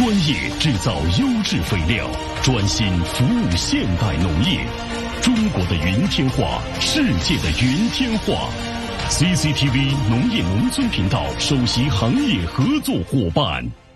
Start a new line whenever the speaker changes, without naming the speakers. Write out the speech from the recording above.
专业制造优质肥料，专心服务现代农业。中国的云天化，世界的云天化。CCTV 农业农村频道首席行业合作伙伴。